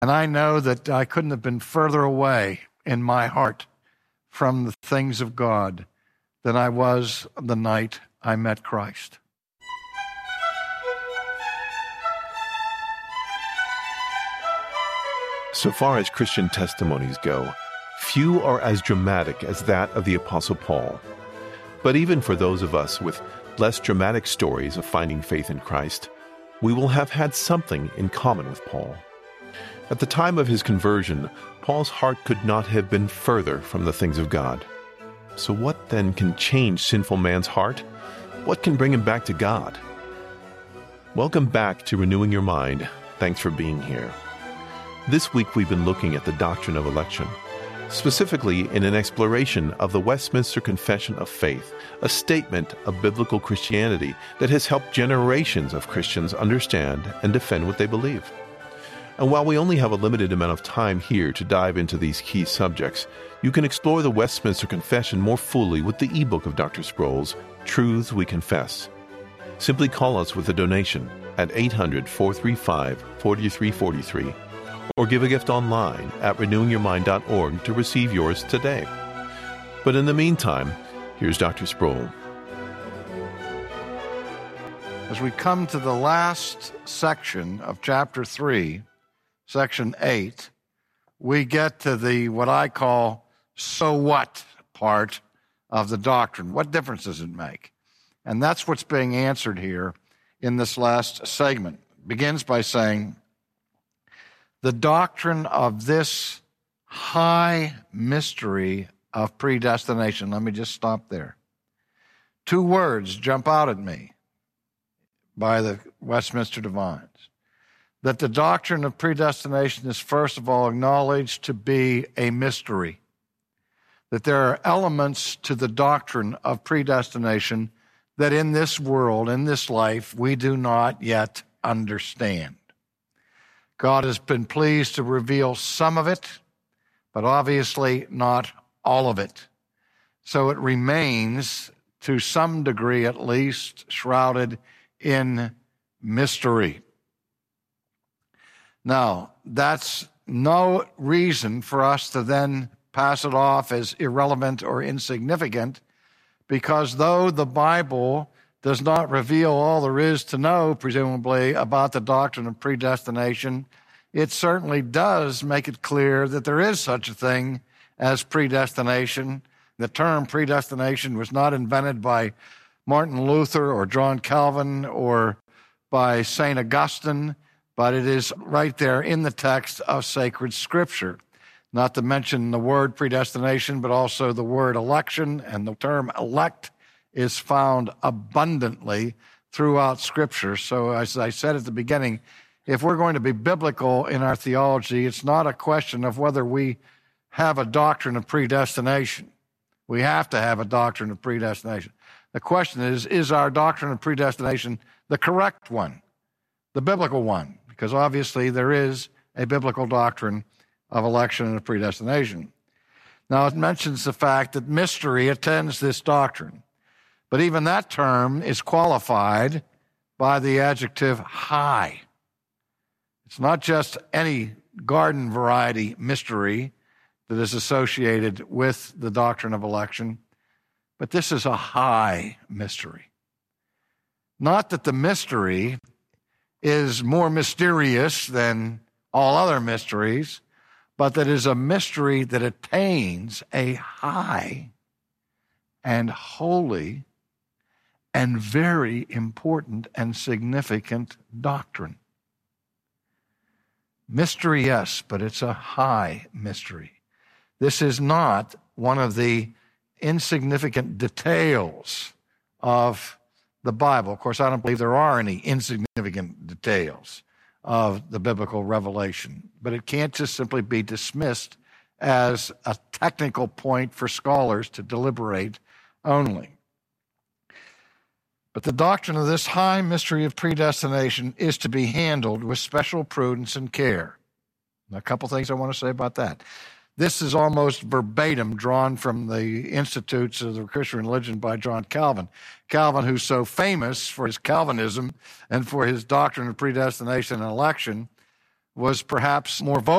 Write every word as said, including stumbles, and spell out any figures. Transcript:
And I know that I couldn't have been further away in my heart from the things of God than I was the night I met Christ. So far as Christian testimonies go, few are as dramatic as that of the Apostle Paul. But even for those of us with less dramatic stories of finding faith in Christ, we will have had something in common with Paul. At the time of his conversion, Paul's heart could not have been further from the things of God. So what then can change sinful man's heart? What can bring him back to God? Welcome back to Renewing Your Mind. Thanks for being here. This week we've been looking at the doctrine of election, specifically in an exploration of the Westminster Confession of Faith, a statement of biblical Christianity that has helped generations of Christians understand and defend what they believe. And while we only have a limited amount of time here to dive into these key subjects, you can explore the Westminster Confession more fully with the ebook of Doctor Sproul's Truths We Confess. Simply call us with a donation at eight hundred, four three five, four three four three or give a gift online at renewing your mind dot org to receive yours today. But in the meantime, here's Doctor Sproul. As we come to the last section of chapter three, section eight, we get to the what I call so what part of the doctrine. What difference does it make? And that's what's being answered here in this last segment. It begins by saying, the doctrine of this high mystery of predestination. Let me just stop there. Two words jump out at me by the Westminster Divines. That the doctrine of predestination is first of all acknowledged to be a mystery. That there are elements to the doctrine of predestination that in this world, in this life, we do not yet understand. God has been pleased to reveal some of it, but obviously not all of it. So it remains, to some degree at least, shrouded in mystery. Now, that's no reason for us to then pass it off as irrelevant or insignificant, because though the Bible does not reveal all there is to know, presumably, about the doctrine of predestination, it certainly does make it clear that there is such a thing as predestination. The term predestination was not invented by Martin Luther or John Calvin or by Saint Augustine, but it is right there in the text of sacred Scripture. Not to mention the word predestination, but also the word election, and the term elect is found abundantly throughout Scripture. So as I said at the beginning, if we're going to be biblical in our theology, it's not a question of whether we have a doctrine of predestination. We have to have a doctrine of predestination. The question is, is our doctrine of predestination the correct one, the biblical one? Because obviously there is a biblical doctrine of election and of predestination. Now, it mentions the fact that mystery attends this doctrine, but even that term is qualified by the adjective high. It's not just any garden variety mystery that is associated with the doctrine of election, but this is a high mystery. Not that the mystery is more mysterious than all other mysteries, but that is a mystery that attains a high and holy and very important and significant doctrine. Mystery, yes, but it's a high mystery. This is not one of the insignificant details of the Bible. Of course, I don't believe there are any insignificant details of the biblical revelation, but it can't just simply be dismissed as a technical point for scholars to deliberate only. But the doctrine of this high mystery of predestination is to be handled with special prudence and care. Now, a couple things I want to say about that. This is almost verbatim drawn from the Institutes of the Christian Religion by John Calvin. Calvin, who's so famous for his Calvinism and for his doctrine of predestination and election, was perhaps more vocal